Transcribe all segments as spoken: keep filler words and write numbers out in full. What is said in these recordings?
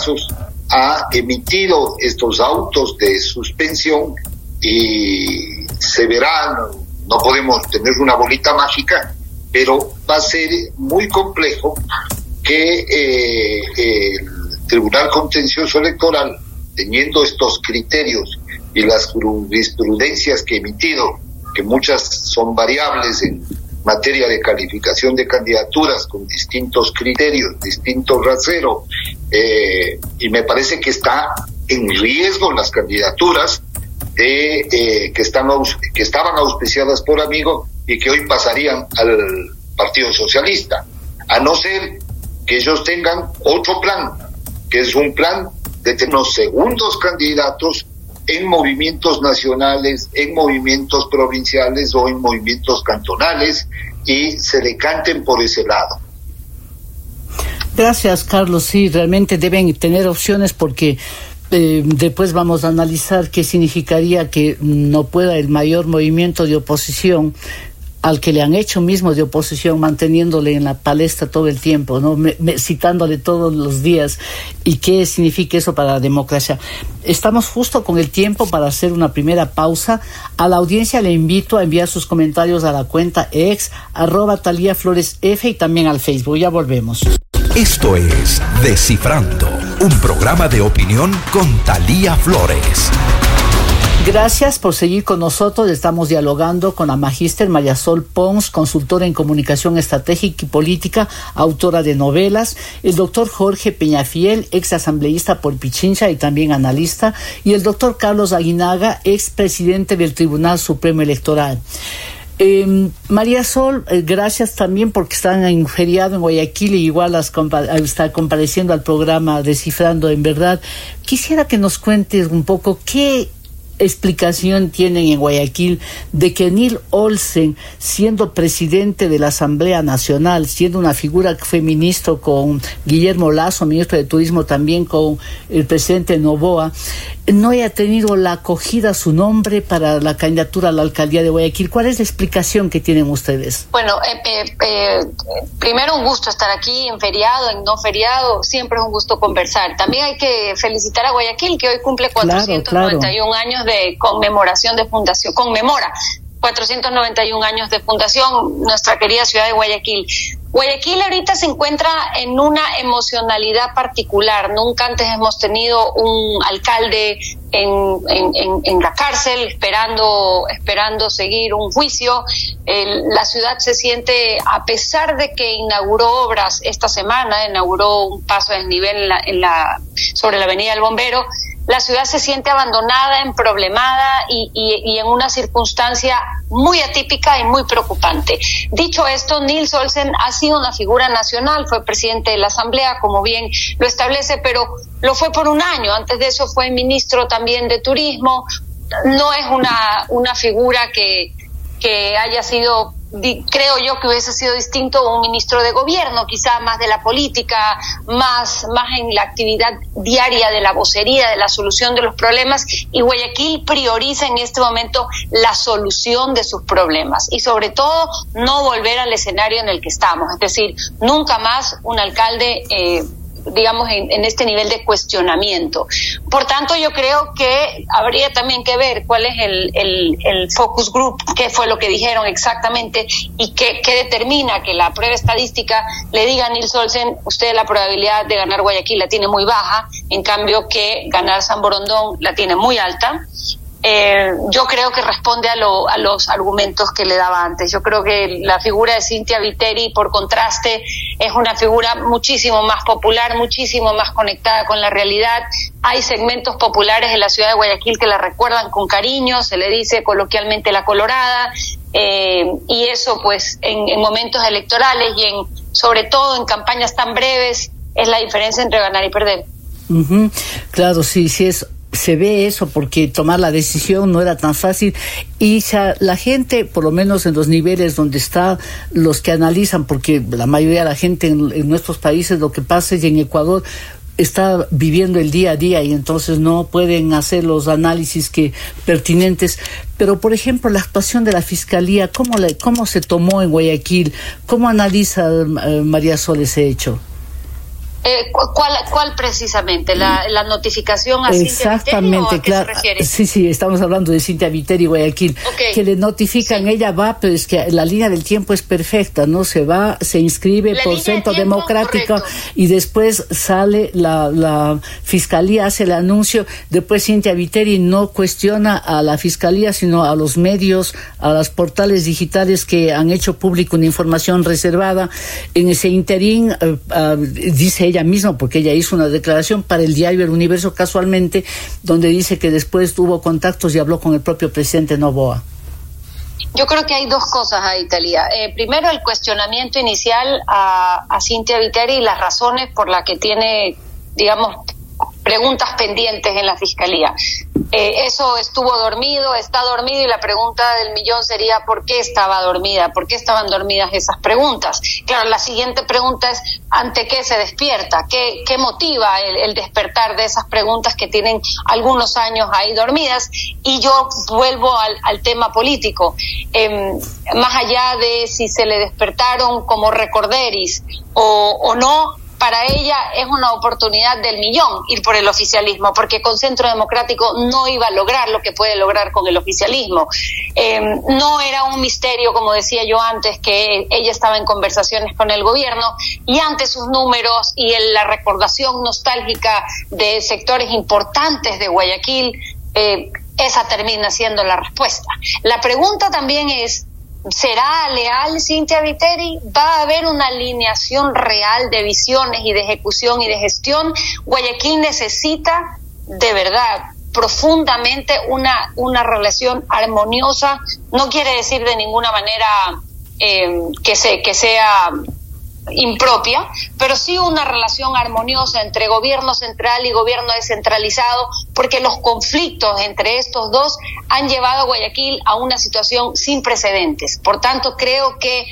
casos ha emitido estos autos de suspensión y se verá, no, no podemos tener una bolita mágica, pero va a ser muy complejo que eh, el Tribunal Contencioso Electoral, teniendo estos criterios y las jurisprudencias que ha emitido, que muchas son variables en materia de calificación de candidaturas con distintos criterios, distintos raseros, eh, y me parece que está en riesgo las candidaturas de eh, que están que estaban auspiciadas por Amigo y que hoy pasarían al Partido Socialista, a no ser que ellos tengan otro plan, que es un plan de tener los segundos candidatos en movimientos nacionales, en movimientos provinciales o en movimientos cantonales, y se decanten por ese lado. Gracias, Carlos. Sí, realmente deben tener opciones porque eh, después vamos a analizar qué significaría que no pueda el mayor movimiento de oposición al que le han hecho mismo de oposición, manteniéndole en la palestra todo el tiempo, ¿no? Me, me, citándole todos los días. ¿Y qué significa eso para la democracia? Estamos justo con el tiempo para hacer una primera pausa. A la audiencia le invito a enviar sus comentarios a la cuenta ex, arroba Talía Flores F, y también al Facebook. Ya volvemos. Esto es Descifrando, un programa de opinión con Talía Flores. Gracias por seguir con nosotros. Estamos dialogando con la magíster María Sol Pons, consultora en comunicación estratégica y política, autora de novelas, el doctor Jorge Peñafiel, ex asambleísta por Pichincha y también analista, y el doctor Carlos Aguinaga, ex presidente del Tribunal Supremo Electoral. Eh, María Sol, eh, gracias también porque están en feriado en Guayaquil y igual las compa- está compareciendo al programa Descifrando en Verdad. Quisiera que nos cuentes un poco qué explicación tienen en Guayaquil de que Neil Olsen, siendo presidente de la Asamblea Nacional, siendo una figura que fue ministro con Guillermo Lasso, ministro de Turismo también con el presidente Noboa, no haya tenido la acogida a su nombre para la candidatura a la alcaldía de Guayaquil. ¿Cuál es la explicación que tienen ustedes? Bueno, eh, eh, eh, primero un gusto estar aquí en feriado, en no feriado, siempre es un gusto conversar. También hay que felicitar a Guayaquil, que hoy cumple cuatrocientos noventa y uno claro, claro. años de de conmemoración de fundación, conmemora cuatrocientos noventa y uno años de fundación, nuestra querida ciudad de Guayaquil. Guayaquil ahorita se encuentra en una emocionalidad particular. Nunca antes hemos tenido un alcalde en, en, en, en la cárcel esperando, esperando seguir un juicio. El, la ciudad se siente, a pesar de que inauguró obras esta semana, inauguró un paso de desnivel en la, en la, sobre la avenida del Bombero, la ciudad se siente abandonada, emproblemada y, y, y en una circunstancia muy atípica y muy preocupante. Dicho esto, Nils Olsen ha sido una figura nacional, fue presidente de la Asamblea, como bien lo establece, pero lo fue por un año. Antes de eso fue ministro también de Turismo. No es una, una figura que, que haya sido, creo yo que hubiese sido distinto a un ministro de gobierno, quizá más de la política, más, más en la actividad diaria de la vocería, de la solución de los problemas, y Guayaquil prioriza en este momento la solución de sus problemas y sobre todo no volver al escenario en el que estamos, es decir, nunca más un alcalde eh, digamos, en, en este nivel de cuestionamiento. Por tanto, yo creo que habría también que ver cuál es el, el, el focus group, qué fue lo que dijeron exactamente y qué, qué determina que la prueba estadística le diga a Nils Olsen, usted la probabilidad de ganar Guayaquil la tiene muy baja, en cambio que ganar San Borondón la tiene muy alta. Eh, yo creo que responde a, lo, a los argumentos que le daba antes. Yo creo que la figura de Cynthia Viteri, por contraste, es una figura muchísimo más popular, muchísimo más conectada con la realidad. Hay segmentos populares en la ciudad de Guayaquil que la recuerdan con cariño, se le dice coloquialmente la Colorada, eh, y eso pues en, en momentos electorales y en sobre todo en campañas tan breves es la diferencia entre ganar y perder. Uh-huh. Claro, sí, sí es... Se ve eso porque tomar la decisión no era tan fácil y ya la gente, por lo menos en los niveles donde están los que analizan, porque la mayoría de la gente en, en nuestros países lo que pasa es que en Ecuador está viviendo el día a día y entonces no pueden hacer los análisis que pertinentes. Pero, por ejemplo, la actuación de la Fiscalía, ¿cómo, la, cómo se tomó en Guayaquil? ¿Cómo analiza eh, María Sol ese hecho? Eh, ¿cuál, ¿Cuál precisamente? ¿La, la notificación a Cintia Viteri o a qué claro. se refiere? Sí, sí, estamos hablando de Cintia Viteri Guayaquil, okay. que le notifican, sí. ella va, pero es que la línea del tiempo es perfecta, ¿no? Se va, se inscribe la por Centro de Democrático, correcto. Y después sale la, la Fiscalía, hace el anuncio, después Cintia Viteri no cuestiona a la Fiscalía, sino a los medios, a los portales digitales que han hecho público una información reservada. En ese interín, uh, uh, dice ella misma, porque ella hizo una declaración para el diario El Universo casualmente, donde dice que después tuvo contactos y habló con el propio presidente Noboa. Yo creo que hay dos cosas ahí, Thalía. Eh, primero, el cuestionamiento inicial a, a Cintia Viteri y las razones por las que tiene, digamos, preguntas pendientes en la Fiscalía. Eh, eso estuvo dormido, está dormido, y la pregunta del millón sería ¿por qué estaba dormida? ¿Por qué estaban dormidas esas preguntas? Claro, la siguiente pregunta es ¿ante qué se despierta? ¿Qué, qué motiva el, el despertar de esas preguntas que tienen algunos años ahí dormidas? Y yo vuelvo al, al tema político. Eh, más allá de si se le despertaron como recorderis o, o no, para ella es una oportunidad del millón ir por el oficialismo, porque con Centro Democrático no iba a lograr lo que puede lograr con el oficialismo. Eh, no era un misterio, como decía yo antes, que ella estaba en conversaciones con el gobierno, y ante sus números y en la recordación nostálgica de sectores importantes de Guayaquil, eh, esa termina siendo la respuesta. La pregunta también es, ¿será leal Cintia Viteri? ¿Va a haber una alineación real de visiones y de ejecución y de gestión? Guayaquil necesita de verdad profundamente una, una relación armoniosa. No quiere decir de ninguna manera eh, que, se, que sea impropia, pero sí una relación armoniosa entre gobierno central y gobierno descentralizado, porque los conflictos entre estos dos han llevado a Guayaquil a una situación sin precedentes. Por tanto, creo que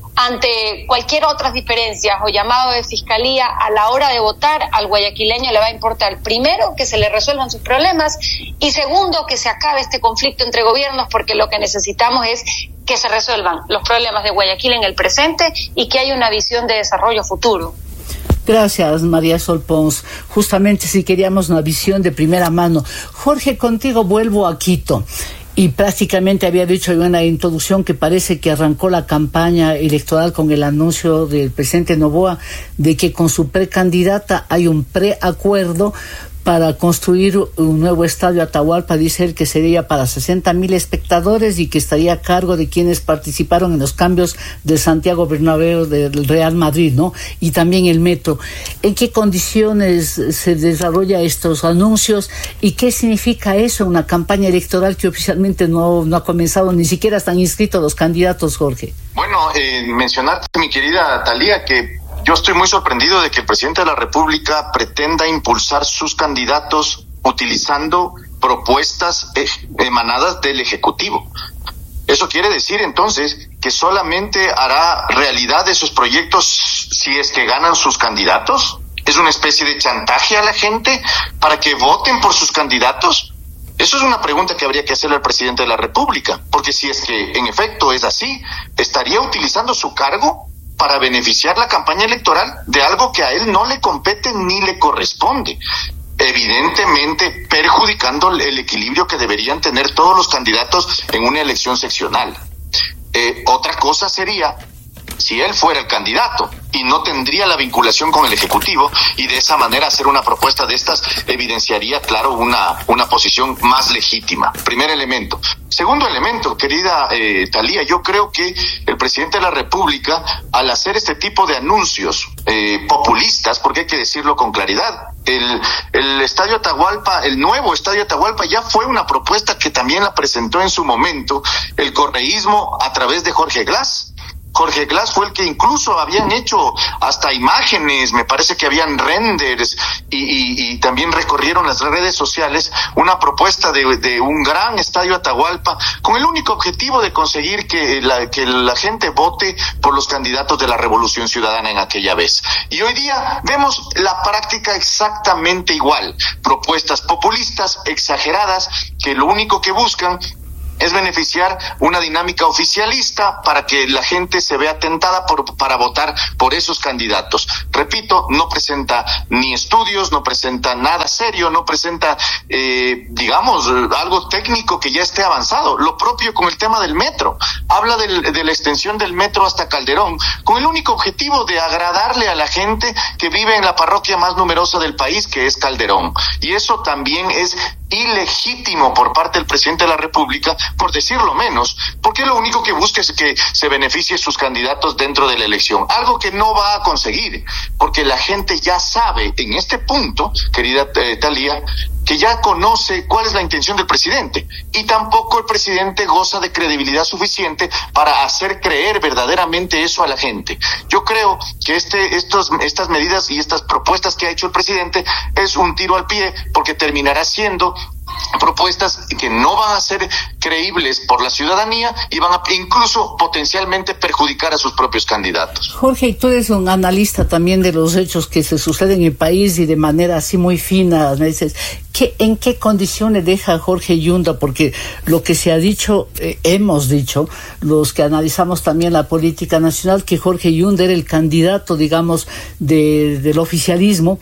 ante cualquier otra diferencia o llamado de fiscalía a la hora de votar, al guayaquileño le va a importar, primero, que se le resuelvan sus problemas, y segundo, que se acabe este conflicto entre gobiernos, porque lo que necesitamos es que se resuelvan los problemas de Guayaquil en el presente y que haya una visión de desarrollo futuro. Gracias, María Sol Pons. Justamente si queríamos una visión de primera mano. Jorge, contigo vuelvo a Quito. Y prácticamente había dicho en una introducción que parece que arrancó la campaña electoral con el anuncio del presidente Noboa de que con su precandidata hay un preacuerdo para construir un nuevo estadio Atahualpa. Dice él que sería para sesenta mil espectadores y que estaría a cargo de quienes participaron en los cambios del Santiago Bernabéu del Real Madrid, ¿no? Y también el metro. ¿En qué condiciones se desarrolla estos anuncios y qué significa eso, una campaña electoral que oficialmente no, no ha comenzado, ni siquiera están inscritos los candidatos, Jorge? Bueno, eh, mencionarte, mi querida Thalía, que yo estoy muy sorprendido de que el presidente de la República pretenda impulsar sus candidatos utilizando propuestas emanadas del Ejecutivo. Eso quiere decir entonces que solamente hará realidad esos proyectos si es que ganan sus candidatos. ¿Es una especie de chantaje a la gente para que voten por sus candidatos? Eso es una pregunta que habría que hacerle al presidente de la República, porque si es que en efecto es así, estaría utilizando su cargo para beneficiar la campaña electoral de algo que a él no le compete ni le corresponde, evidentemente perjudicando el equilibrio que deberían tener todos los candidatos en una elección seccional. Eh, otra cosa sería si él fuera el candidato y no tendría la vinculación con el Ejecutivo, y de esa manera hacer una propuesta de estas evidenciaría, claro, una, una posición más legítima. Primer elemento. Segundo elemento, querida eh, Thalía, yo creo que el presidente de la República, al hacer este tipo de anuncios eh, populistas, porque hay que decirlo con claridad, el, el Estadio Atahualpa, el nuevo Estadio Atahualpa ya fue una propuesta que también la presentó en su momento el correísmo a través de Jorge Glass. Jorge Glass fue el que incluso habían hecho hasta imágenes, me parece que habían renders, y, y, y también recorrieron las redes sociales una propuesta de, de un gran estadio Atahualpa con el único objetivo de conseguir que la, que la gente vote por los candidatos de la Revolución Ciudadana en aquella vez. Y hoy día vemos la práctica exactamente igual, propuestas populistas, exageradas, que lo único que buscan es beneficiar una dinámica oficialista para que la gente se vea tentada por, para votar por esos candidatos. Repito, no presenta ni estudios, no presenta nada serio, no presenta, eh, digamos, algo técnico que ya esté avanzado. Lo propio con el tema del metro. Habla del, de la extensión del metro hasta Calderón, con el único objetivo de agradarle a la gente que vive en la parroquia más numerosa del país, que es Calderón. Y eso también es ilegítimo por parte del presidente de la República, por decirlo menos, porque lo único que busca es que se beneficie sus candidatos dentro de la elección, algo que no va a conseguir, porque la gente ya sabe en este punto, querida eh, Talía, que ya conoce cuál es la intención del presidente, y tampoco el presidente goza de credibilidad suficiente para hacer creer verdaderamente eso a la gente. Yo creo que este, estos, estas medidas y estas propuestas que ha hecho el presidente es un tiro al pie, porque terminará siendo propuestas que no van a ser creíbles por la ciudadanía y van a incluso potencialmente perjudicar a sus propios candidatos. Jorge, tú eres un analista también de los hechos que se suceden en el país y de manera así muy fina. Me dices, ¿qué, ¿en qué condiciones deja Jorge Yunda? Porque lo que se ha dicho, eh, hemos dicho, los que analizamos también la política nacional, que Jorge Yunda era el candidato, digamos, de, del oficialismo,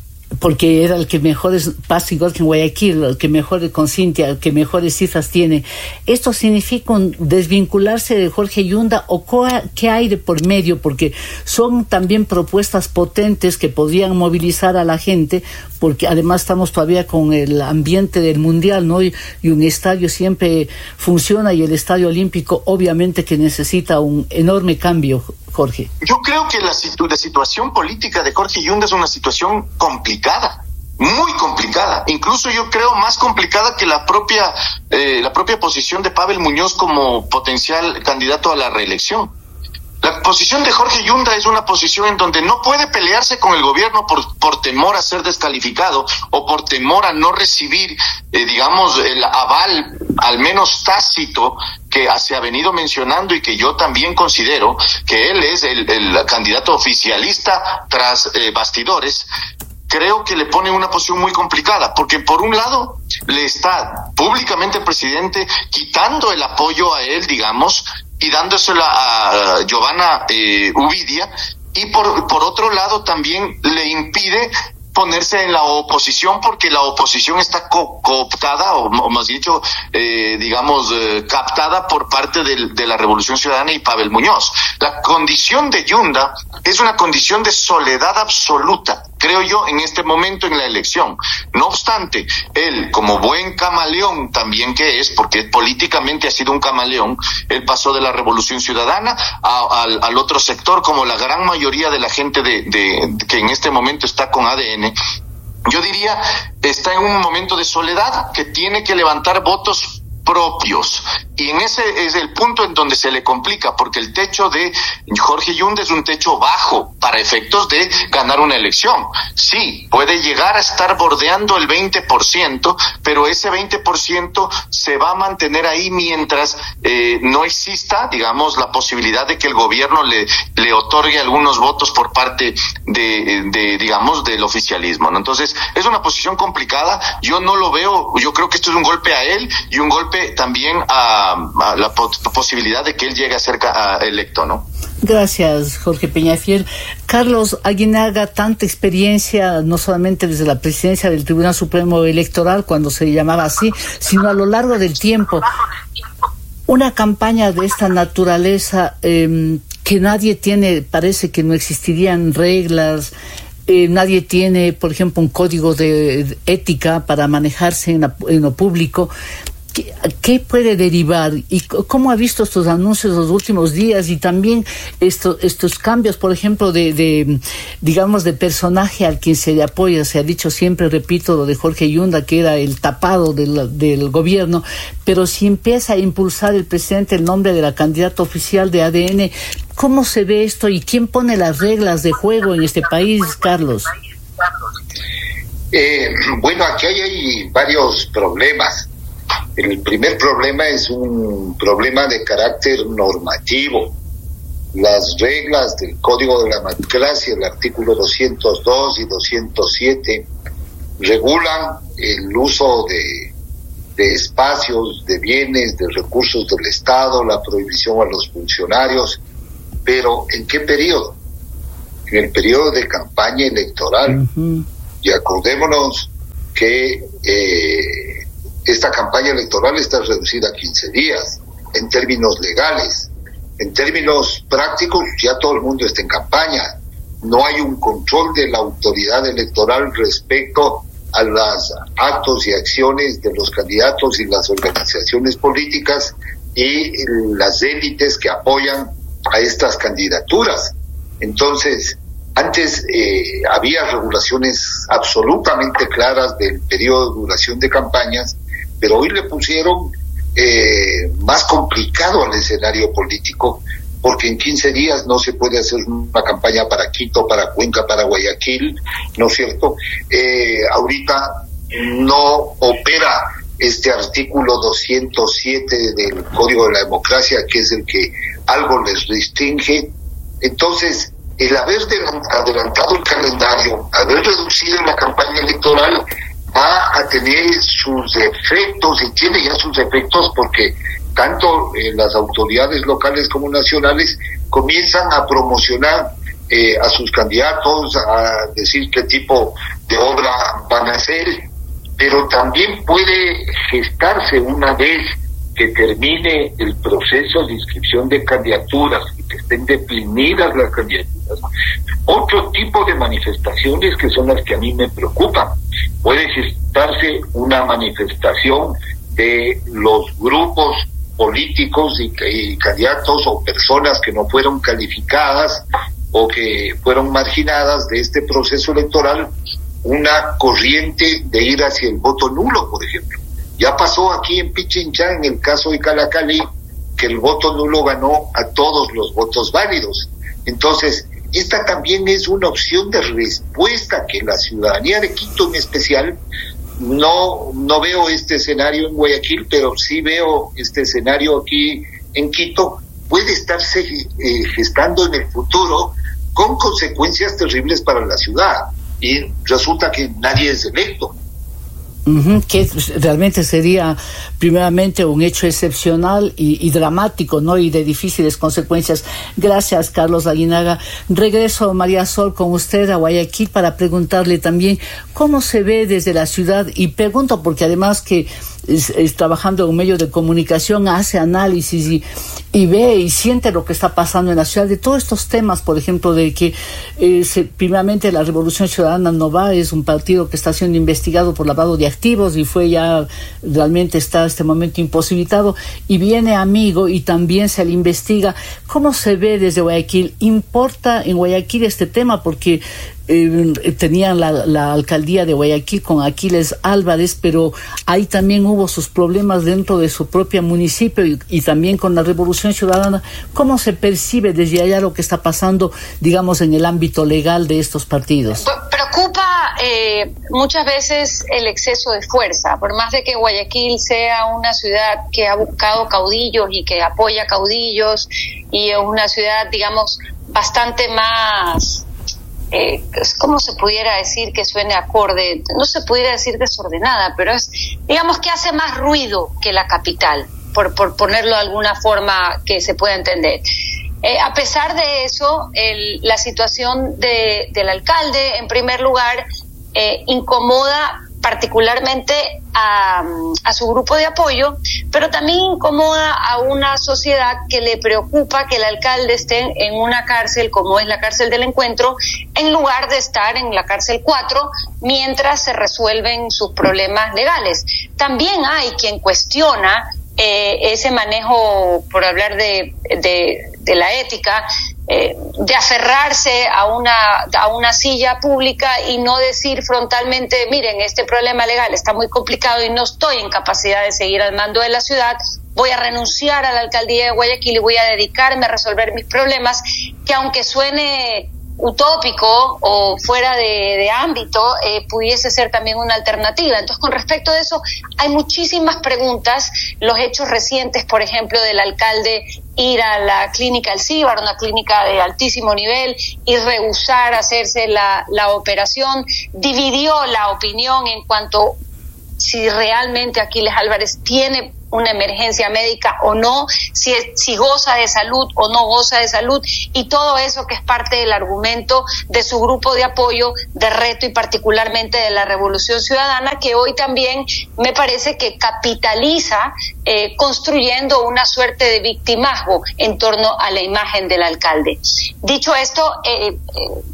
porque era el que mejores, pasa igual que en Guayaquil, el que mejores con Cintia, el que mejores cifras tiene. ¿Esto significa un desvincularse de Jorge Yunda o qué hay de por medio? Porque son también propuestas potentes que podrían movilizar a la gente, porque además estamos todavía con el ambiente del Mundial, ¿no? Y, y un estadio siempre funciona, y el Estadio Olímpico obviamente que necesita un enorme cambio, Jorge. Yo creo que la, situ- la situación política de Jorge Yunda es una situación complicada, muy complicada, incluso yo creo más complicada que la propia eh, la propia posición de Pavel Muñoz como potencial candidato a la reelección. La posición de Jorge Yunda es una posición en donde no puede pelearse con el gobierno por, por temor a ser descalificado o por temor a no recibir, eh, digamos, el aval, al menos tácito, que se ha venido mencionando y que yo también considero que él es el, el candidato oficialista tras eh, bastidores. Creo que le pone una posición muy complicada, porque por un lado le está públicamente el presidente quitando el apoyo a él, digamos, y dándosela a Giovanna eh, Uvidia, y por, por otro lado también le impide ponerse en la oposición, porque la oposición está co- cooptada, o, o más dicho, eh, digamos, eh, captada por parte del, de la Revolución Ciudadana y Pavel Muñoz. La condición de Yunda es una condición de soledad absoluta, creo yo, en este momento en la elección. No obstante, él, como buen camaleón también que es, porque políticamente ha sido un camaleón, él pasó de la Revolución Ciudadana a, al, al otro sector, como la gran mayoría de la gente de, de, de que en este momento está con A D N. Yo diría, está en un momento de soledad que tiene que levantar votos propios, y en ese es el punto en donde se le complica, porque el techo de Jorge Yunda es un techo bajo para efectos de ganar una elección. Sí, puede llegar a estar bordeando el veinte por ciento, pero ese veinte por ciento se va a mantener ahí mientras eh, no exista, digamos, la posibilidad de que el gobierno le, le otorgue algunos votos por parte de, de, digamos, del oficialismo, ¿no? Entonces, es una posición complicada. Yo no lo veo, yo creo que esto es un golpe a él y un golpe también a, a la po- posibilidad de que él llegue a ser ca- a electo, ¿no? Gracias, Jorge Peñafiel. Carlos Aguinaga, tanta experiencia, no solamente desde la presidencia del Tribunal Supremo Electoral, cuando se llamaba así, sino a lo largo del tiempo. Una campaña de esta naturaleza, eh, que nadie tiene, parece que no existirían reglas, eh, nadie tiene, por ejemplo, un código de, de ética para manejarse en, la, en lo público. ¿Qué, ¿Qué puede derivar? ¿Y cómo ha visto estos anuncios los últimos días? Y también estos, estos cambios, por ejemplo, de, de, digamos, de personaje al quien se le apoya. Se ha dicho siempre, repito, lo de Jorge Yunda, que era el tapado del, del gobierno, pero si empieza a impulsar el presidente el nombre de la candidata oficial de A D N, ¿cómo se ve esto y quién pone las reglas de juego en este país, Carlos? Eh, bueno, aquí hay, hay varios problemas. El primer problema es un problema de carácter normativo. Las reglas del Código de la Democracia, el artículo doscientos dos y doscientos siete, regulan el uso de de espacios, de bienes, de recursos del Estado, la prohibición a los funcionarios. Pero ¿en qué periodo? En el periodo de campaña electoral. Uh-huh. Y acordémonos que eh, esta campaña electoral está reducida a quince días, en términos legales. En términos prácticos, ya todo el mundo está en campaña. No hay un control de la autoridad electoral respecto a los actos y acciones de los candidatos y las organizaciones políticas y las élites que apoyan a estas candidaturas. Entonces, antes eh, había regulaciones absolutamente claras del periodo de duración de campañas, pero hoy le pusieron eh, más complicado al escenario político, porque en quince días no se puede hacer una campaña para Quito, para Cuenca, para Guayaquil, ¿no es cierto? Eh, ahorita no opera este artículo doscientos siete del Código de la Democracia, que es el que algo les restringe. Entonces, el haber adelantado el calendario, haber reducido la campaña electoral, va a tener sus efectos, y tiene ya sus efectos, porque tanto eh, las autoridades locales como nacionales comienzan a promocionar eh, a sus candidatos, a decir qué tipo de obra van a hacer, pero también puede gestarse, una vez que termine el proceso de inscripción de candidaturas y que estén definidas las candidaturas, otro tipo de manifestaciones que son las que a mí me preocupan. Puede gestarse una manifestación de los grupos políticos y, y candidatos o personas que no fueron calificadas o que fueron marginadas de este proceso electoral, una corriente de ir hacia el voto nulo, por ejemplo. Ya pasó aquí en Pichincha, en el caso de Calacalí, que el voto nulo ganó a todos los votos válidos. Entonces, esta también es una opción de respuesta que la ciudadanía de Quito en especial, no, no veo este escenario en Guayaquil, pero sí veo este escenario aquí en Quito, puede estarse eh, gestando en el futuro con consecuencias terribles para la ciudad. Y resulta que nadie es electo. Uh-huh, que realmente sería primeramente un hecho excepcional y, y dramático, ¿no? Y de difíciles consecuencias. Gracias, Carlos Aguinaga. Regreso, María Sol, con usted a Guayaquil para preguntarle también cómo se ve desde la ciudad, y pregunto porque además que es, es trabajando en un medio de comunicación, hace análisis y, y ve y siente lo que está pasando en la ciudad, de todos estos temas, por ejemplo, de que eh, se, primeramente la Revolución Ciudadana no va, es un partido que está siendo investigado por lavado de activos y fue ya, realmente está a este momento imposibilitado, y viene Amigo y también se le investiga. ¿Cómo se ve desde Guayaquil? ¿Importa en Guayaquil este tema? Porque Eh, tenían la, la alcaldía de Guayaquil con Aquiles Álvarez, pero ahí también hubo sus problemas dentro de su propio municipio y, y también con la Revolución Ciudadana. ¿Cómo se percibe desde allá lo que está pasando, digamos, en el ámbito legal de estos partidos? Preocupa eh, muchas veces el exceso de fuerza, por más de que Guayaquil sea una ciudad que ha buscado caudillos y que apoya caudillos, y es una ciudad, digamos, bastante más... Eh, ¿cómo se pudiera decir que suene acorde? No se pudiera decir desordenada, pero es, digamos, que hace más ruido que la capital, por, por ponerlo de alguna forma que se pueda entender. Eh, a pesar de eso, el, la situación de, del alcalde, en primer lugar, eh, incomoda particularmente a, a su grupo de apoyo, pero también incomoda a una sociedad que le preocupa que el alcalde esté en una cárcel como es la cárcel del Encuentro, en lugar de estar en la cárcel cuatro mientras se resuelven sus problemas legales. También hay quien cuestiona eh, ese manejo, por hablar de, de, de la ética, Eh, de aferrarse a una a una silla pública y no decir frontalmente, miren, este problema legal está muy complicado y no estoy en capacidad de seguir al mando de la ciudad, voy a renunciar a la alcaldía de Guayaquil y voy a dedicarme a resolver mis problemas, que aunque suene utópico o fuera de, de ámbito, eh, pudiese ser también una alternativa. Entonces, con respecto a eso, hay muchísimas preguntas. Los hechos recientes, por ejemplo, del alcalde ir a la clínica Alcíbar, una clínica de altísimo nivel, y rehusar hacerse la, la operación, dividió la opinión en cuanto si realmente Aquiles Álvarez tiene una emergencia médica o no, si, si goza de salud o no goza de salud, y todo eso que es parte del argumento de su grupo de apoyo de Reto y particularmente de la Revolución Ciudadana, que hoy también me parece que capitaliza eh, construyendo una suerte de victimazgo en torno a la imagen del alcalde. Dicho esto, eh, eh,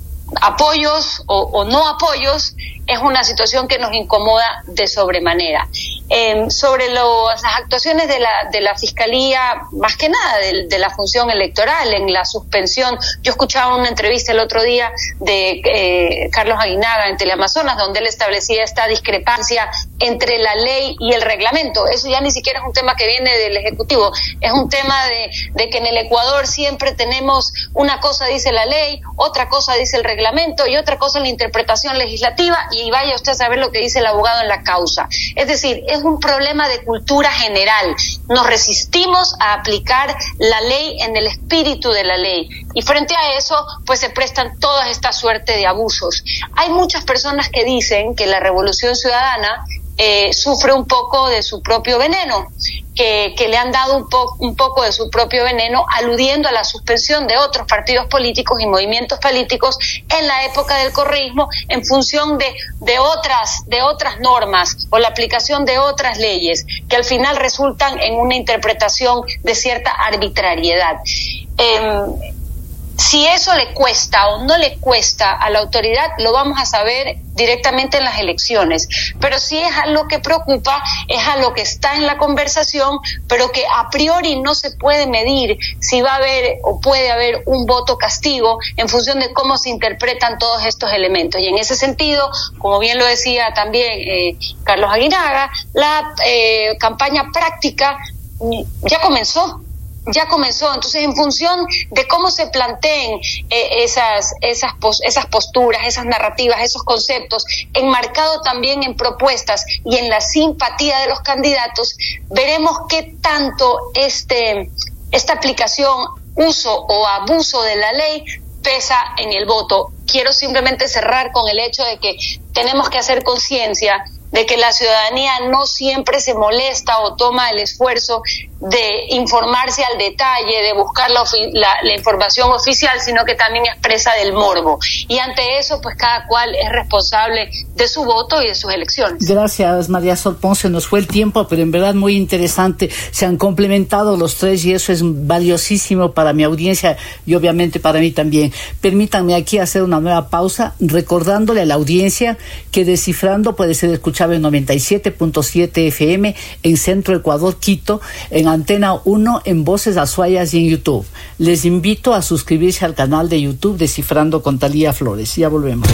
apoyos o, o no apoyos es una situación que nos incomoda de sobremanera. Eh, sobre lo, las actuaciones de la de la Fiscalía, más que nada de, de la función electoral, en la suspensión, yo escuchaba una entrevista el otro día de eh, Carlos Aguinaga en Teleamazonas, donde él establecía esta discrepancia entre la ley y el reglamento. Eso ya ni siquiera es un tema que viene del Ejecutivo, es un tema de, de que en el Ecuador siempre tenemos una cosa dice la ley, otra cosa dice el reglamento y otra cosa la interpretación legislativa, y vaya usted a saber lo que dice el abogado en la causa. Es decir, es un problema de cultura general. Nos resistimos a aplicar la ley en el espíritu de la ley, y frente a eso pues se prestan toda esta suerte de abusos. Hay muchas personas que dicen que la Revolución Ciudadana eh, sufre un poco de su propio veneno, que, que le han dado un, po- un poco de su propio veneno, aludiendo a la suspensión de otros partidos políticos y movimientos políticos en la época del correísmo en función de, de otras, de otras normas o la aplicación de otras leyes que al final resultan en una interpretación de cierta arbitrariedad. Eh, Si eso le cuesta o no le cuesta a la autoridad, lo vamos a saber directamente en las elecciones. Pero sí es algo que preocupa, es algo que está en la conversación, pero que a priori no se puede medir si va a haber o puede haber un voto castigo en función de cómo se interpretan todos estos elementos. Y en ese sentido, como bien lo decía también eh, Carlos Aguinaga, la eh, campaña práctica ya comenzó. ya comenzó, entonces en función de cómo se planteen eh, esas esas pos, esas posturas, esas narrativas, esos conceptos, enmarcado también en propuestas y en la simpatía de los candidatos, veremos qué tanto este esta aplicación, uso o abuso de la ley pesa en el voto. Quiero simplemente cerrar con el hecho de que tenemos que hacer conciencia de que la ciudadanía no siempre se molesta o toma el esfuerzo de informarse al detalle, de buscar la, la, la información oficial, sino que también expresa del morbo. Y ante eso, pues cada cual es responsable de su voto y de sus elecciones. Gracias, María Sol Ponce. Nos fue el tiempo, pero en verdad muy interesante. Se han complementado los tres y eso es valiosísimo para mi audiencia y obviamente para mí también. Permítanme aquí hacer una nueva pausa, recordándole a la audiencia que Descifrando puede ser escuchado en noventa y siete punto siete F M en Centro Ecuador, Quito, en Antena uno, en Voces Azuayas y en YouTube. Les invito a suscribirse al canal de YouTube Descifrando con Talía Flores. Ya volvemos.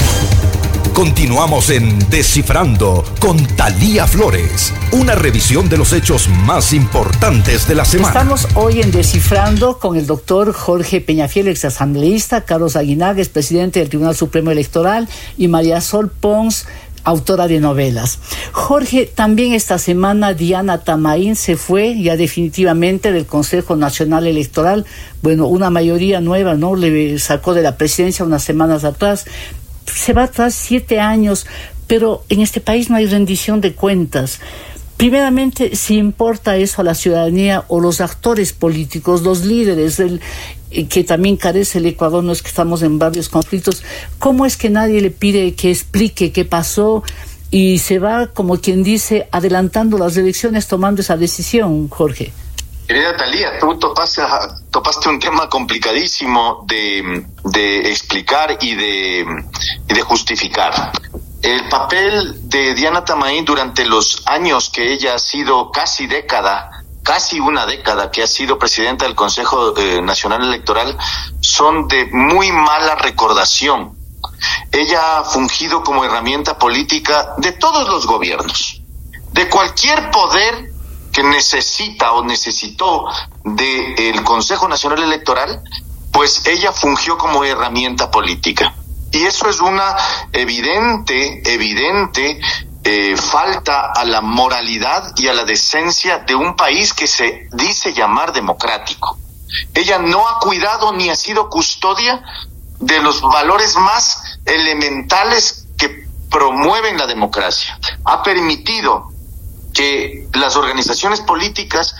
Continuamos en Descifrando con Talía Flores, una revisión de los hechos más importantes de la semana. Estamos hoy en Descifrando con el doctor Jorge Peñafiel, exasambleísta, Carlos Aguinaga, expresidente del Tribunal Supremo Electoral, y María Sol Pons, autora de novelas. Jorge, también esta semana Diana Tamaín se fue ya definitivamente del Consejo Nacional Electoral. Bueno, una mayoría nueva, ¿no? Le sacó de la presidencia unas semanas atrás. Se va atrás siete años, pero en este país no hay rendición de cuentas. Primeramente, si importa eso a la ciudadanía o los actores políticos, los líderes del que también carece el Ecuador, no es que estamos en varios conflictos, ¿cómo es que nadie le pide que explique qué pasó y se va, como quien dice, adelantando las elecciones tomando esa decisión, Jorge? Querida Talía, tú topaste, topaste un tema complicadísimo de, de explicar y de, y de justificar. El papel de Diana Tamaín durante los años que ella ha sido casi década, casi una década que ha sido presidenta del Consejo eh, Nacional Electoral, son de muy mala recordación. Ella ha fungido como herramienta política de todos los gobiernos, de cualquier poder que necesita o necesitó del Consejo Nacional Electoral, pues ella fungió como herramienta política. Y eso es una evidente, evidente eh, falta a la moralidad y a la decencia de un país que se dice llamar democrático. Ella no ha cuidado ni ha sido custodia de los valores más elementales que promueven la democracia, ha permitido que las organizaciones políticas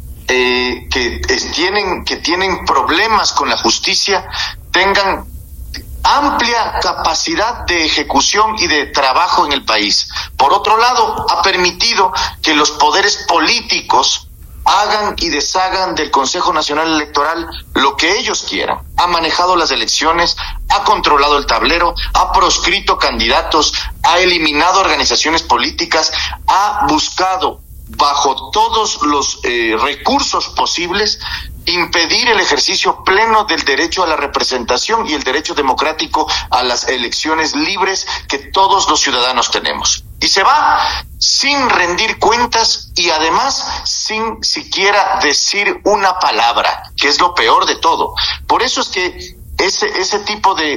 eh, que es, tienen que tienen problemas con la justicia tengan amplia capacidad de ejecución y de trabajo en el país. Por otro lado, ha permitido que los poderes políticos hagan y deshagan del Consejo Nacional Electoral lo que ellos quieran. Ha manejado las elecciones, ha controlado el tablero, ha proscrito candidatos, ha eliminado organizaciones políticas, ha buscado bajo todos los eh, recursos posibles impedir el ejercicio pleno del derecho a la representación y el derecho democrático a las elecciones libres que todos los ciudadanos tenemos. Y se va sin rendir cuentas y además sin siquiera decir una palabra, que es lo peor de todo. Por eso es que ese ese tipo de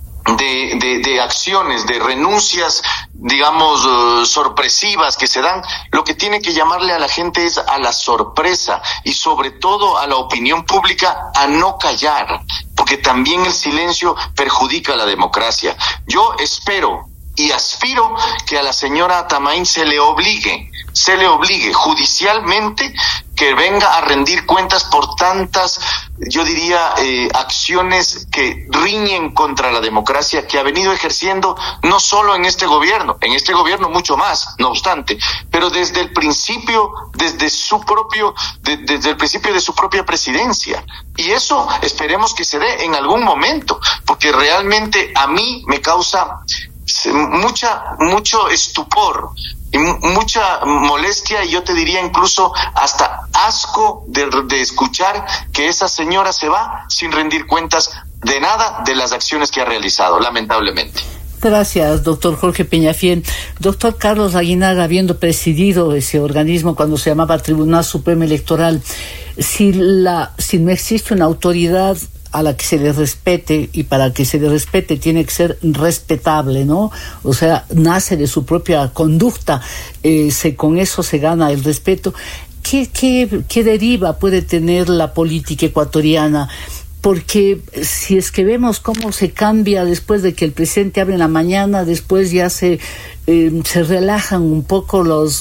de de, de acciones, de renuncias, digamos, uh, sorpresivas que se dan, lo que tiene que llamarle a la gente es a la sorpresa y sobre todo a la opinión pública a no callar, porque también el silencio perjudica a la democracia. Yo espero y aspiro que a la señora Tamain se le obligue, se le obligue judicialmente que venga a rendir cuentas por tantas, yo diría, eh, acciones que riñen contra la democracia que ha venido ejerciendo no solo en este gobierno, en este gobierno mucho más, no obstante, pero desde el principio, desde su propio, de, desde el principio de su propia presidencia. Y eso esperemos que se dé en algún momento, porque realmente a mí me causa mucha, mucho estupor y mucha molestia, y yo te diría incluso hasta asco de, de escuchar que esa señora se va sin rendir cuentas de nada de las acciones que ha realizado, lamentablemente. Gracias, doctor Jorge Peñafiel. Doctor Carlos Aguinaga, habiendo presidido ese organismo cuando se llamaba Tribunal Supremo Electoral, si la, si no existe una autoridad a la que se le respete, y para que se le respete tiene que ser respetable, ¿no? O sea, nace de su propia conducta, eh, se, con eso se gana el respeto. ¿Qué, qué, qué deriva puede tener la política ecuatoriana? Porque si es que vemos cómo se cambia después de que el presidente abre en la mañana, después ya se, eh, se relajan un poco los,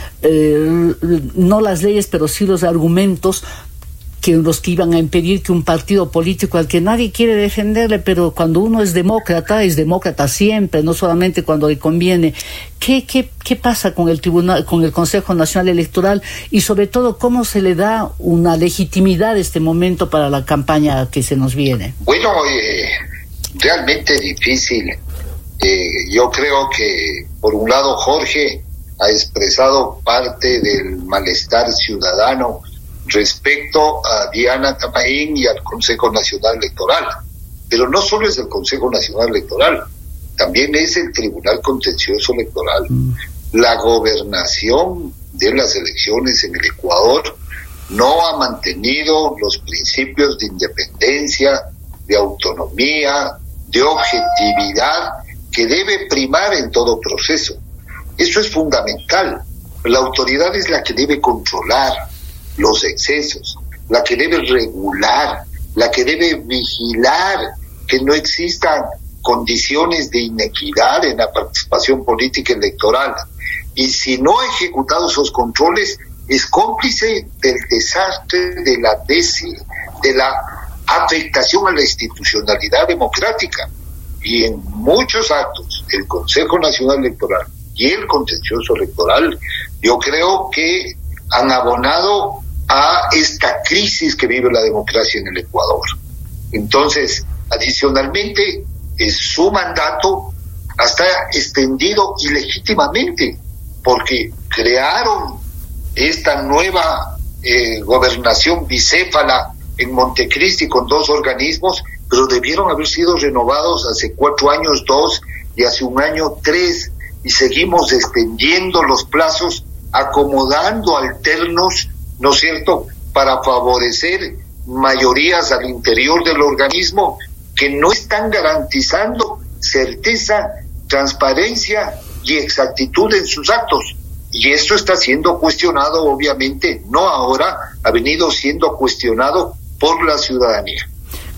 eh, no las leyes, pero sí los argumentos, que los que iban a impedir que un partido político al que nadie quiere defenderle, pero cuando uno es demócrata, es demócrata siempre, no solamente cuando le conviene. ¿Qué, qué, qué pasa con el Tribunal, con el Consejo Nacional Electoral, y sobre todo cómo se le da una legitimidad a este momento para la campaña que se nos viene? Bueno, eh, realmente difícil. Eh, yo creo que, por un lado, Jorge ha expresado parte del malestar ciudadano respecto a Diana Tamain y al Consejo Nacional Electoral. Pero no solo es el Consejo Nacional Electoral, también es el Tribunal Contencioso Electoral. Mm. La gobernación de las elecciones en el Ecuador no ha mantenido los principios de independencia, de autonomía, de objetividad que debe primar en todo proceso. Eso es fundamental. La autoridad es la que debe controlar los excesos, la que debe regular, la que debe vigilar que no existan condiciones de inequidad en la participación política electoral. Y si no ha ejecutado esos controles, es cómplice del desastre, de la desi, de la afectación a la institucionalidad democrática. Y en muchos actos, el Consejo Nacional Electoral y el Contencioso Electoral, yo creo que han abonado a esta crisis que vive la democracia en el Ecuador. Entonces, adicionalmente, es su mandato está extendido ilegítimamente, porque crearon esta nueva eh, gobernación bicéfala en Montecristi con dos organismos, pero debieron haber sido renovados hace cuatro años dos y hace un año tres, y seguimos extendiendo los plazos, acomodando alternos, ¿no es cierto?, para favorecer mayorías al interior del organismo que no están garantizando certeza, transparencia y exactitud en sus actos. Y esto está siendo cuestionado, obviamente, no ahora, ha venido siendo cuestionado por la ciudadanía.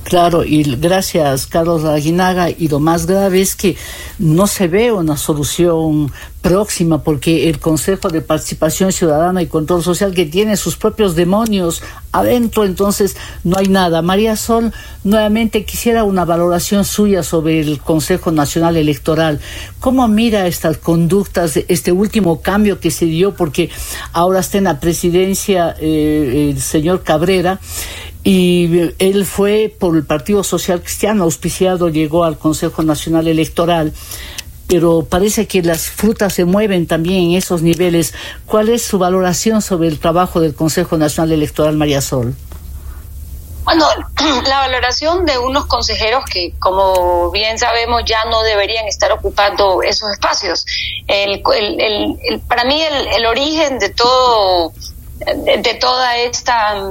Claro, y gracias, Carlos Aguinaga, y lo más grave es que no se ve una solución próxima, porque el Consejo de Participación Ciudadana y Control Social, que tiene sus propios demonios adentro, entonces no hay nada. María Sol, nuevamente quisiera una valoración suya sobre el Consejo Nacional Electoral. ¿Cómo mira estas conductas, este último cambio que se dio? Porque ahora está en la presidencia eh, el señor Cabrera, y él fue por el Partido Social Cristiano auspiciado, llegó al Consejo Nacional Electoral, pero parece que las frutas se mueven también en esos niveles. ¿Cuál es su valoración sobre el trabajo del Consejo Nacional Electoral, María Sol? Bueno, la valoración de unos consejeros que, como bien sabemos, ya no deberían estar ocupando esos espacios. El, el, el, el, para mí el, el origen de todo, de, de toda esta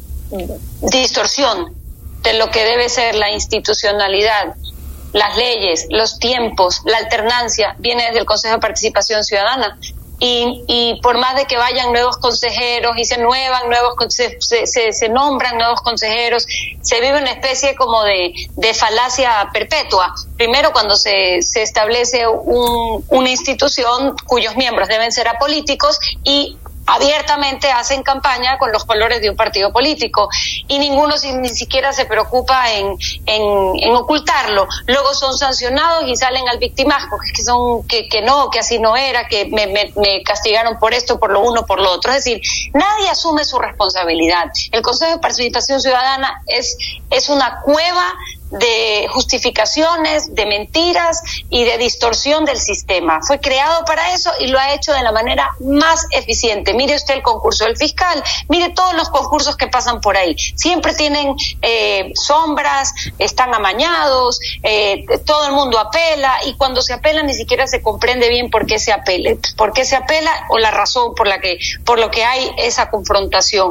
distorsión de lo que debe ser la institucionalidad, las leyes, los tiempos, la alternancia, viene desde el Consejo de Participación Ciudadana. Y, y por más de que vayan nuevos consejeros y se nuevan nuevos se, se, se nombran nuevos consejeros, se vive una especie como de, de falacia perpetua. Primero, cuando se, se establece un, una institución cuyos miembros deben ser apolíticos y abiertamente hacen campaña con los colores de un partido político, y ninguno ni siquiera se preocupa en, en, en ocultarlo. Luego son sancionados y salen al victimazgo, que son que, que no, que así no era, que me, me, me castigaron por esto, por lo uno, por lo otro. Es decir, nadie asume su responsabilidad. El Consejo de Participación Ciudadana es, es una cueva de justificaciones, de mentiras y de distorsión del sistema. Fue creado para eso y lo ha hecho de la manera más eficiente. Mire usted el concurso del fiscal, mire todos los concursos que pasan por ahí. Siempre tienen eh, sombras, están amañados, eh, todo el mundo apela, y cuando se apela ni siquiera se comprende bien por qué se apela, por qué se apela o la razón por la que, por lo que hay esa confrontación.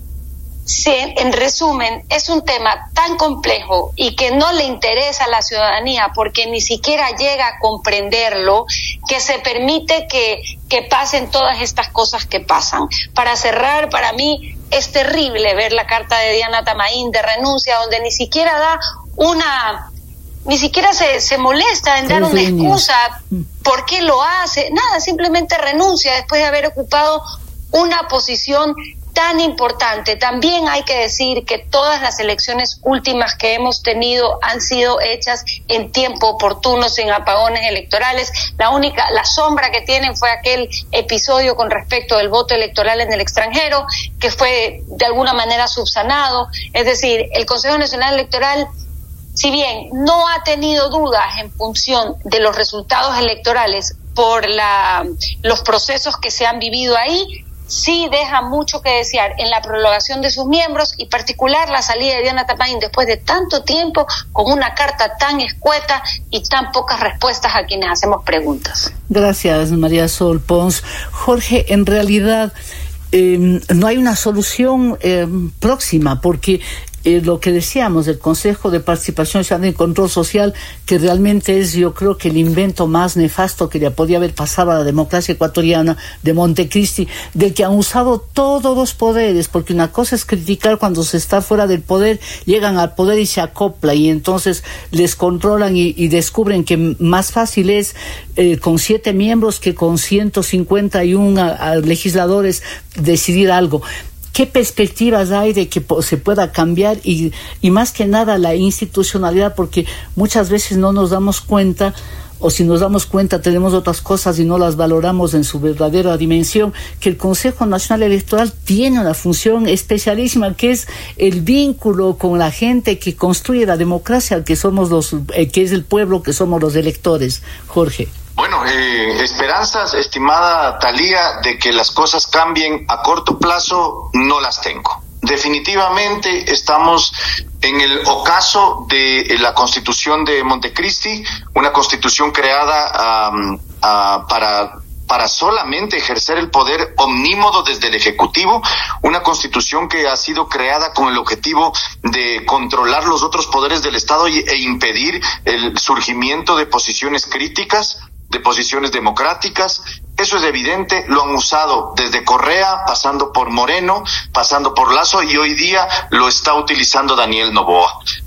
Sí, en resumen, es un tema tan complejo y que no le interesa a la ciudadanía porque ni siquiera llega a comprenderlo, que se permite que, que pasen todas estas cosas que pasan. Para cerrar, para mí es terrible ver la carta de Diana Tamaín de renuncia, donde ni siquiera da una... ni siquiera se, se molesta en dar una excusa por qué lo hace, nada, simplemente renuncia después de haber ocupado una posición tan importante. También hay que decir que todas las elecciones últimas que hemos tenido han sido hechas en tiempo oportuno, sin apagones electorales. La única, la sombra que tienen fue aquel episodio con respecto del voto electoral en el extranjero, que fue de alguna manera subsanado. Es decir, el Consejo Nacional Electoral, si bien no ha tenido dudas en función de los resultados electorales por la, los procesos que se han vivido ahí, sí deja mucho que desear en la prolongación de sus miembros, y particular la salida de Diana Tamaín después de tanto tiempo, con una carta tan escueta y tan pocas respuestas a quienes hacemos preguntas. Gracias, María Sol Pons. Jorge, en realidad eh, no hay una solución eh, próxima, porque Eh, lo que decíamos del Consejo de Participación Ciudadana y Control Social, que realmente es, yo creo, que el invento más nefasto que le podía haber pasado a la democracia ecuatoriana, de Montecristi, del que han usado todos los poderes, porque una cosa es criticar cuando se está fuera del poder, llegan al poder y se acopla, y entonces les controlan y, y descubren que más fácil es eh, con siete miembros que con ciento cincuenta y uno a, a legisladores decidir algo. ¿Qué perspectivas hay de que se pueda cambiar? Y, y más que nada la institucionalidad, porque muchas veces no nos damos cuenta, o si nos damos cuenta tenemos otras cosas y no las valoramos en su verdadera dimensión, que el Consejo Nacional Electoral tiene una función especialísima, que es el vínculo con la gente que construye la democracia, que somos los, eh, que es el pueblo, que somos los electores. Jorge. Bueno, eh, esperanzas, estimada Thalía, de que las cosas cambien a corto plazo, no las tengo. Definitivamente estamos en el ocaso de la Constitución de Montecristi, una constitución creada um, uh, para para solamente ejercer el poder omnímodo desde el Ejecutivo, una constitución que ha sido creada con el objetivo de controlar los otros poderes del Estado y, e impedir el surgimiento de posiciones críticas, de posiciones democráticas. Eso es evidente, lo han usado desde Correa, pasando por Moreno, pasando por Lasso, y hoy día lo está utilizando Daniel Noboa.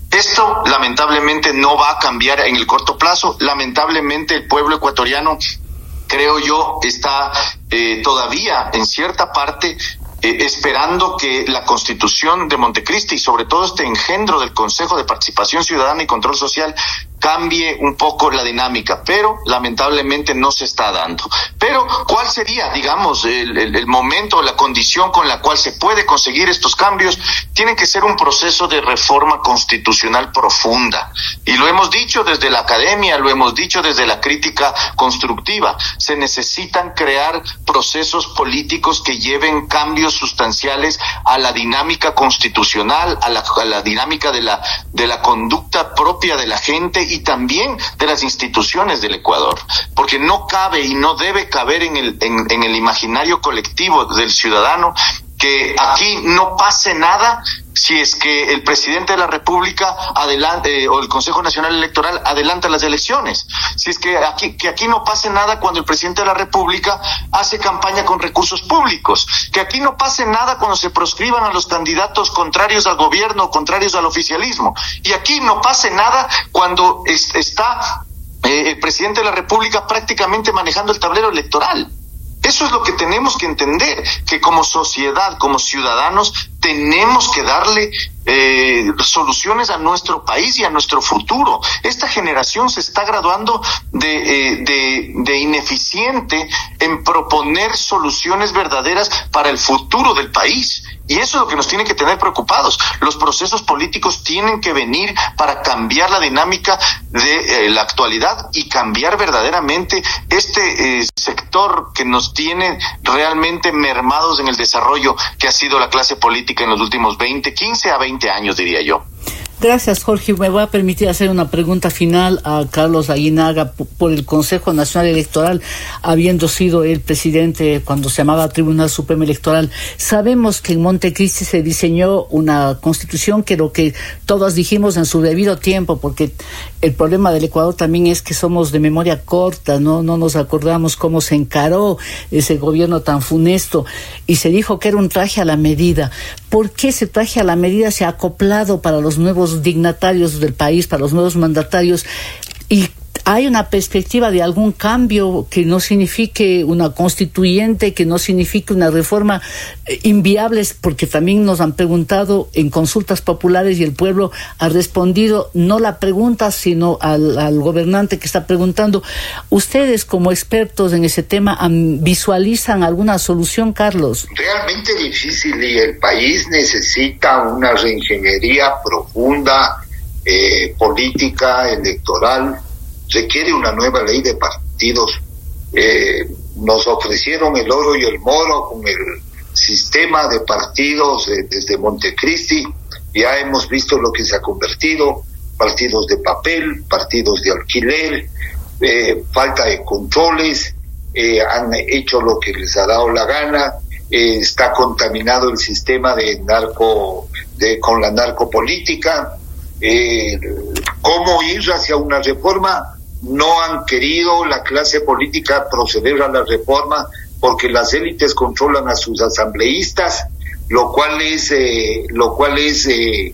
Esto lamentablemente no va a cambiar en el corto plazo. Lamentablemente el pueblo ecuatoriano, creo yo, está eh, todavía en cierta parte eh, esperando que la Constitución de Montecristi y sobre todo este engendro del Consejo de Participación Ciudadana y Control Social cambie un poco la dinámica, pero lamentablemente no se está dando. Pero, ¿cuál sería, digamos, el, el, el momento, la condición con la cual se puede conseguir estos cambios? Tiene que ser un proceso de reforma constitucional profunda. Y lo hemos dicho desde la academia, lo hemos dicho desde la crítica constructiva. Se necesitan crear procesos políticos que lleven cambios sustanciales a la dinámica constitucional, a la, a la dinámica de la, de la conducta propia de la gente y también de las instituciones del Ecuador, porque no cabe y no debe caber en el en, en el imaginario colectivo del ciudadano que aquí no pase nada si es que el presidente de la República adelante eh, o el Consejo Nacional Electoral adelanta las elecciones, si es que aquí que aquí no pase nada cuando el presidente de la República hace campaña con recursos públicos, que aquí no pase nada cuando se proscriban a los candidatos contrarios al gobierno, contrarios al oficialismo, y aquí no pase nada cuando es, está eh, el presidente de la República prácticamente manejando el tablero electoral. Eso es lo que tenemos que entender, que como sociedad, como ciudadanos, tenemos que darle eh, soluciones a nuestro país y a nuestro futuro. Esta generación se está graduando de, eh, de, de ineficiente en proponer soluciones verdaderas para el futuro del país. Y eso es lo que nos tiene que tener preocupados. Los procesos políticos tienen que venir para cambiar la dinámica de eh, la actualidad y cambiar verdaderamente este eh, sector que nos tiene realmente mermados en el desarrollo que ha sido la clase política en los últimos veinte, quince a veinte años, diría yo. Gracias, Jorge. Me voy a permitir hacer una pregunta final a Carlos Aguinaga por el Consejo Nacional Electoral, habiendo sido el presidente cuando se llamaba Tribunal Supremo Electoral. Sabemos que en Montecristi se diseñó una constitución que lo que todos dijimos en su debido tiempo, porque el problema del Ecuador también es que somos de memoria corta, no, no nos acordamos cómo se encaró ese gobierno tan funesto, y se dijo que era un traje a la medida. ¿Por qué ese traje a la medida se ha acoplado para los nuevos dignatarios del país, para los nuevos mandatarios? Y ¿hay una perspectiva de algún cambio que no signifique una constituyente, que no signifique una reforma eh, inviable? Porque también nos han preguntado en consultas populares y el pueblo ha respondido, no la pregunta, sino al, al gobernante que está preguntando. ¿Ustedes como expertos en ese tema visualizan alguna solución, Carlos? Realmente difícil, y el país necesita una reingeniería profunda, eh, política, electoral. Requiere una nueva ley de partidos. Eh, nos ofrecieron el oro y el moro con el sistema de partidos eh, desde Montecristi. Ya hemos visto lo que se ha convertido: partidos de papel, partidos de alquiler, eh, falta de controles, eh, han hecho lo que les ha dado la gana, eh, está contaminado el sistema de narco, de, con la narcopolítica. Eh, ¿Cómo ir hacia una reforma? No han querido la clase política proceder a la reforma porque las élites controlan a sus asambleístas, lo cual es eh, lo cual es eh,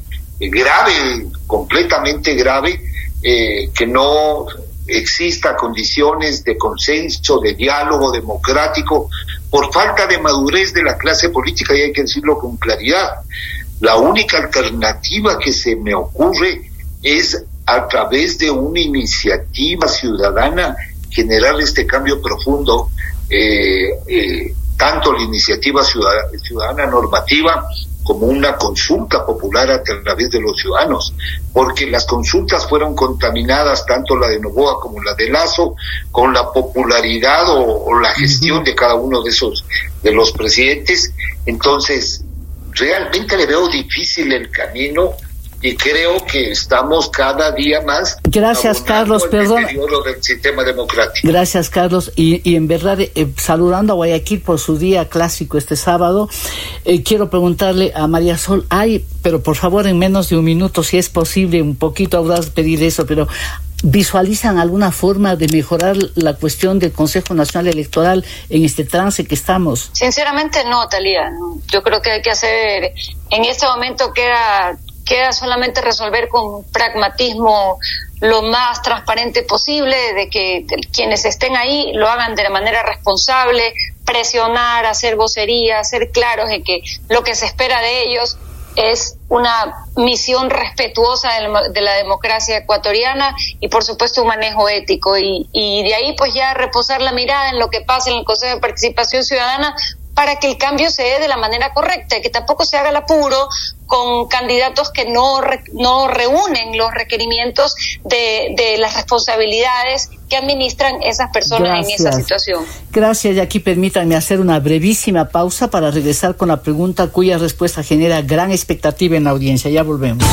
grave, completamente grave, eh, que no exista condiciones de consenso, de diálogo democrático, por falta de madurez de la clase política, y hay que decirlo con claridad. La única alternativa que se me ocurre es, a través de una iniciativa ciudadana, generar este cambio profundo, eh, eh, tanto la iniciativa ciudadana, ciudadana normativa como una consulta popular a través de los ciudadanos, porque las consultas fueron contaminadas, tanto la de Noboa como la de Lazo, con la popularidad o, o la gestión uh-huh. de cada uno de esos, de los presidentes. Entonces, realmente le veo difícil el camino, y creo que estamos cada día más. Gracias, Carlos, perdón. Del sistema democrático. Gracias, Carlos. Y, y en verdad, eh, saludando a Guayaquil por su día clásico este sábado, eh, quiero preguntarle a María Sol, hay, pero por favor en menos de un minuto, si es posible, un poquito habrás pedir eso, pero ¿visualizan alguna forma de mejorar la cuestión del Consejo Nacional Electoral en este trance que estamos? Sinceramente no, Talía. Yo creo que hay que hacer, en este momento queda queda solamente resolver con pragmatismo lo más transparente posible, de que quienes estén ahí lo hagan de la manera responsable, presionar, hacer vocería, ser claros en que lo que se espera de ellos es una misión respetuosa de la democracia ecuatoriana y por supuesto un manejo ético, y, y de ahí pues ya reposar la mirada en lo que pasa en el Consejo de Participación Ciudadana para que el cambio se dé de la manera correcta, que tampoco se haga el apuro con candidatos que no re, no reúnen los requerimientos de, de las responsabilidades que administran esas personas. Gracias. En esa situación. Gracias, y aquí permítanme hacer una brevísima pausa para regresar con la pregunta cuya respuesta genera gran expectativa en la audiencia. Ya volvemos.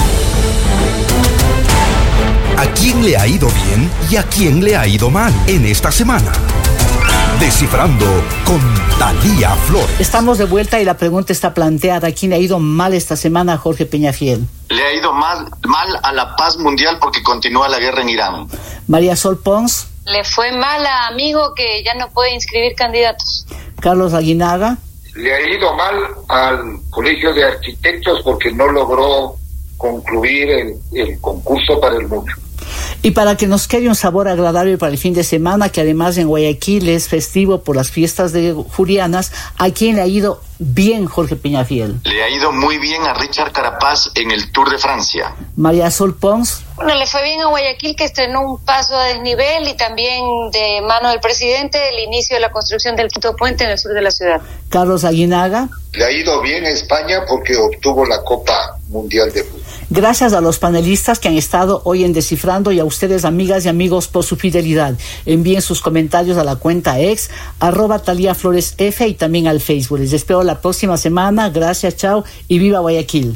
¿A quién le ha ido bien y a quién le ha ido mal en esta semana? Descifrando con Talía Flores. Estamos de vuelta y la pregunta está planteada. ¿A quién le ha ido mal esta semana, Jorge Peñafiel? Le ha ido mal, mal a la paz mundial porque continúa la guerra en Irán. María Sol Pons. Le fue mal a amigo que ya no puede inscribir candidatos. Carlos Aguinaga. Le ha ido mal al Colegio de Arquitectos porque no logró concluir el, el concurso para el mucho. Y para que nos quede un sabor agradable para el fin de semana, que además en Guayaquil es festivo por las fiestas de Jurianas, ¿a quién le ha ido bien, Jorge Peñafiel? Le ha ido muy bien a Richard Carapaz en el Tour de Francia. María Sol Pons. Bueno, le fue bien a Guayaquil, que estrenó un paso a desnivel, y también de mano del presidente el inicio de la construcción del quinto puente en el sur de la ciudad. Carlos Aguinaga. Le ha ido bien a España porque obtuvo la Copa Mundial de Fútbol. Gracias a los panelistas que han estado hoy en Descifrando y a ustedes, amigas y amigos, por su fidelidad. Envíen sus comentarios a la cuenta ex, arroba Talía Flores F, y también al Facebook. Les espero la próxima semana. Gracias, chao y viva Guayaquil.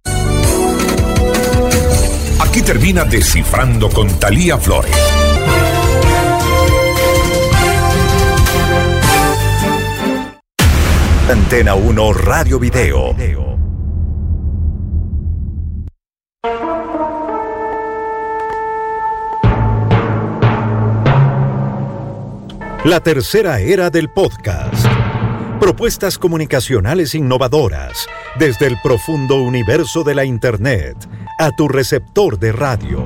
Aquí termina Descifrando con Talía Flores. Antena uno Radio Video. La tercera era del podcast. Propuestas comunicacionales innovadoras desde el profundo universo de la Internet a tu receptor de radio.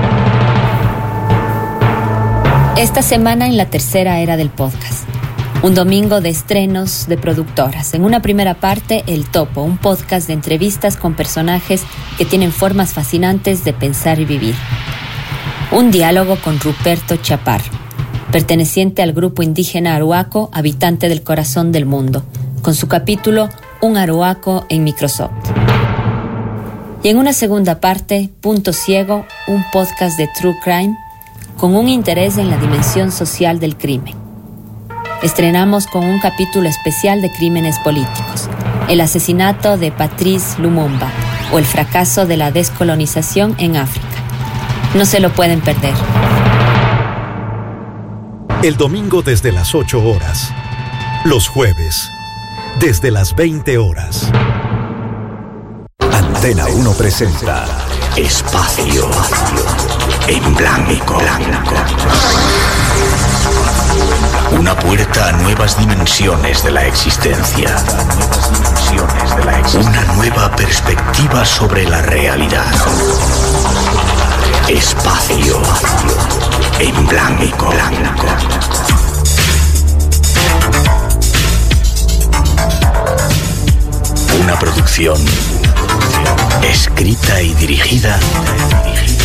Esta semana en la tercera era del podcast. Un domingo de estrenos de productoras. En una primera parte, El Topo, un podcast de entrevistas con personajes que tienen formas fascinantes de pensar y vivir. Un diálogo con Ruperto Chaparro, perteneciente al grupo indígena Aruaco, habitante del corazón del mundo, con su capítulo Un Aruaco en Microsoft. Y en una segunda parte, Punto Ciego, un podcast de True Crime, con un interés en la dimensión social del crimen. Estrenamos con un capítulo especial de crímenes políticos, el asesinato de Patrice Lumumba o el fracaso de la descolonización en África. No se lo pueden perder. El domingo desde las ocho horas. Los jueves desde las veinte horas. Antena uno presenta Espacio en Blanco. Una puerta a nuevas dimensiones de la existencia. Una nueva perspectiva sobre la realidad. Espacio en Blanco. Una producción escrita y dirigida